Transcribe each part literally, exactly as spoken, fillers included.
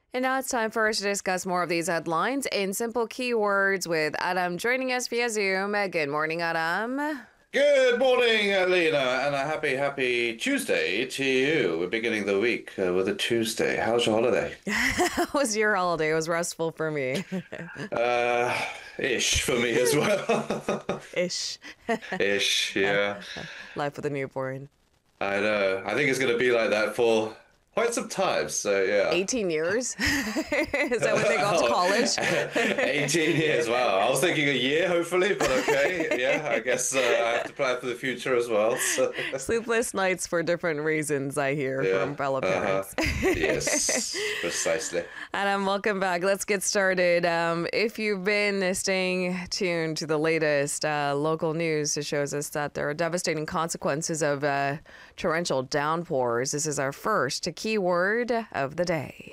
And now it's time for us to discuss more of these headlines in simple keywords with Adam joining us via Zoom. Good morning, Adam. Good morning, Lena, and a happy, happy Tuesday to you. We're beginning the week uh, with a Tuesday. How's your holiday? How was your holiday? It was restful for me. uh, ish for me as well. Ish. Ish, yeah. Life with a newborn. I know. I think it's going to be like that for quite some time, so yeah. eighteen years? Is that when they go off to college? eighteen years, wow. I was thinking a year, hopefully, but okay. Yeah, I guess uh, I have to plan for the future as well. So. Sleepless nights for different reasons, I hear, yeah. from fellow parents. Uh-huh. Yes, precisely. Adam, welcome back. Let's get started. Um, if you've been staying tuned to the latest uh, local news, it shows us that there are devastating consequences of uh, torrential downpours. This is our first keyword of the day.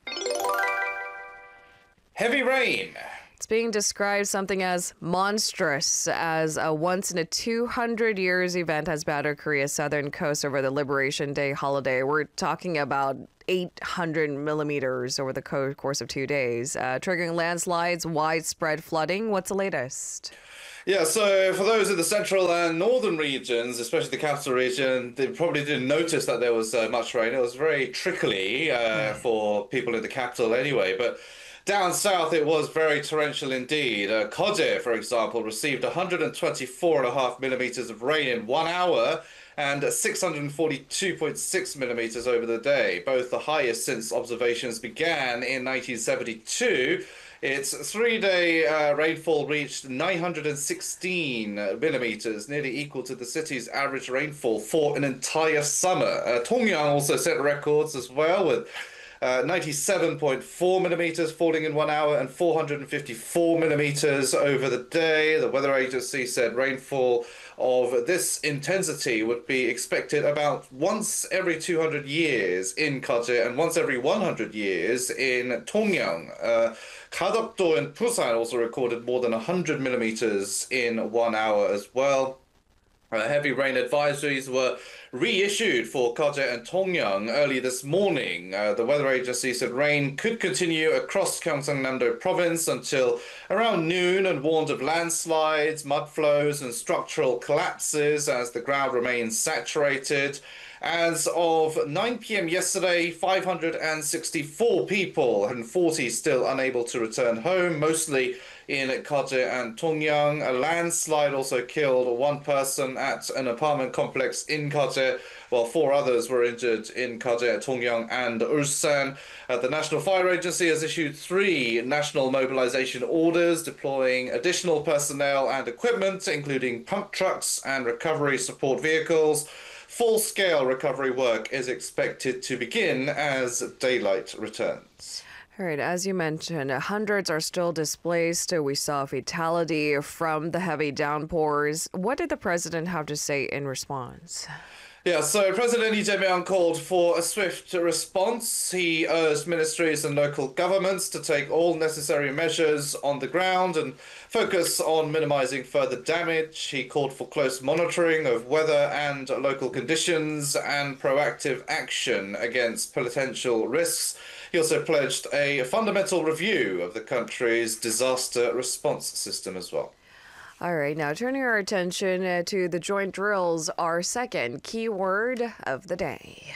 Heavy rain. It's being described something as monstrous, as a once in a two hundred years event has battered Korea's southern coast over the Liberation Day holiday. We're talking about eight hundred millimeters over the co- course of two days, uh, triggering landslides, widespread flooding. What's the latest? Yeah, so for those in the central and northern regions, especially the capital region, they probably didn't notice that there was uh, much rain. It was very trickly uh, for people in the capital anyway, but down south, it was very torrential indeed. Uh, Koje, for example, received one hundred twenty-four point five millimeters of rain in one hour and six hundred forty-two point six millimeters over the day, both the highest since observations began in nineteen seventy-two. Its three-day uh, rainfall reached nine hundred sixteen millimeters, nearly equal to the city's average rainfall for an entire summer. Uh, Tongyang also set records as well, with Uh, ninety-seven point four millimeters falling in one hour and four hundred fifty-four millimeters over the day. The weather agency said rainfall of this intensity would be expected about once every two hundred years in Kaje and once every one hundred years in Tongyang. Uh, Kadokdo and Busan also recorded more than one hundred millimeters in one hour as well. Uh, heavy rain advisories were reissued for Kaje and Tongyang early this morning. Uh, the weather agency said rain could continue across Gyeongsangnam-do province until around noon and warned of landslides, mud flows and structural collapses as the ground remains saturated. As of nine p.m. yesterday, five hundred sixty-four people and forty still unable to return home, mostly in Kaje and Tongyang. A landslide also killed one person at an apartment complex in Kaje, while four others were injured in Kaje, Tongyang and Ulsan. Uh, the National Fire Agency has issued three national mobilization orders, deploying additional personnel and equipment, including pump trucks and recovery support vehicles. Full-scale recovery work is expected to begin as daylight returns. All right, as you mentioned, hundreds are still displaced. We saw a fatality from the heavy downpours. What did the president have to say in response? Yeah, so President Lee Jae-myung called for a swift response. He urged ministries and local governments to take all necessary measures on the ground and focus on minimizing further damage. He called for close monitoring of weather and local conditions and proactive action against potential risks. He also pledged a fundamental review of the country's disaster response system as well. All right, now turning our attention uh, to the joint drills, our second keyword of the day.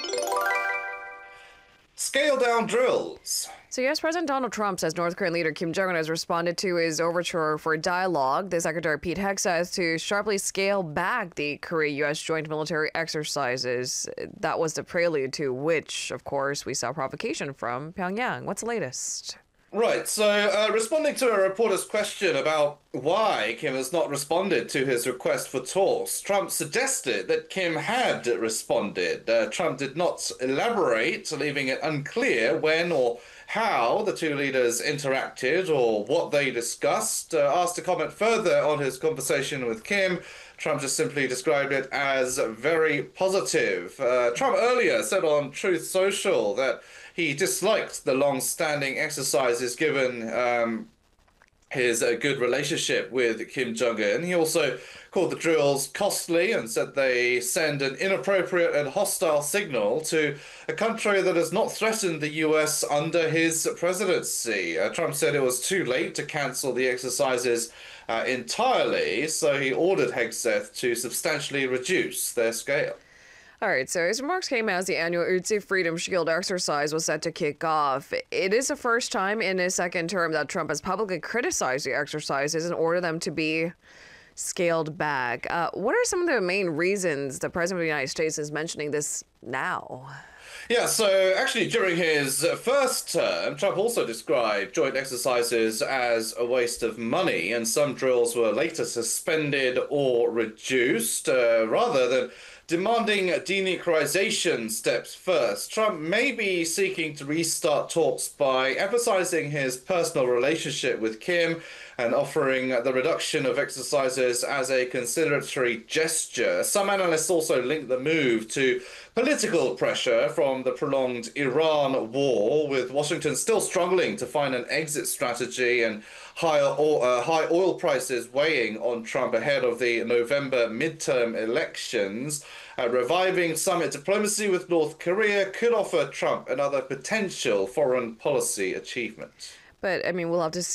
Scale down drills. So, yes, President Donald Trump says North Korean leader Kim Jong-un has responded to his overture for dialogue. The Secretary Pete Hegseth has to sharply scale back the Korea-U S joint military exercises. That was the prelude to which, of course, we saw provocation from Pyongyang. What's the latest? Right, so uh, responding to a reporter's question about why Kim has not responded to his request for talks, Trump suggested that Kim had responded. Uh, Trump did not elaborate, leaving it unclear when or how the two leaders interacted or what they discussed. Uh, asked to comment further on his conversation with Kim, Trump just simply described it as very positive. Uh, Trump earlier said on Truth Social that he disliked the long-standing exercises given um, his uh, good relationship with Kim Jong-un. He also called the drills costly and said they send an inappropriate and hostile signal to a country that has not threatened the U S under his presidency. Uh, Trump said it was too late to cancel the exercises uh, entirely, so he ordered Hegseth to substantially reduce their scale. All right, so his remarks came as the annual Utsi Freedom Shield exercise was set to kick off. It is the first time in his second term that Trump has publicly criticized the exercises and ordered them to be scaled back. Uh, what are some of the main reasons the President of the United States is mentioning this now? Yeah, so actually during his first term, Trump also described joint exercises as a waste of money, and some drills were later suspended or reduced, uh, rather than demanding denuclearization steps first. Trump may be seeking to restart talks by emphasizing his personal relationship with Kim and offering the reduction of exercises as a conciliatory gesture. Some analysts also link the move to political pressure from the prolonged Iran war, with Washington still struggling to find an exit strategy and higher oil, uh, high oil prices weighing on Trump ahead of the November midterm elections. Uh, reviving summit diplomacy with North Korea could offer Trump another potential foreign policy achievement. But, I mean, we'll have to see.